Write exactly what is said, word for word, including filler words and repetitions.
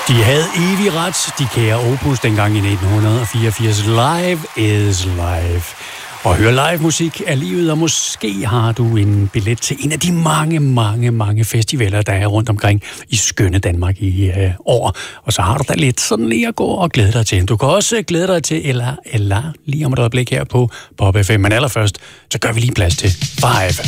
De havde evig ret, de kære Opus, dengang i nitten fireogfirs. Live is life. Og høre live musik er livet, og måske har du en billet til en af de mange, mange, mange festivaler, der er rundt omkring i skønne Danmark i øh, år. Og så har du da lidt sådan lige at gå og glæde dig til. Du kan også glæde dig til Ella, Ella, lige om et øjeblik her på Pop F M. Men allerførst, så gør vi lige plads til Five.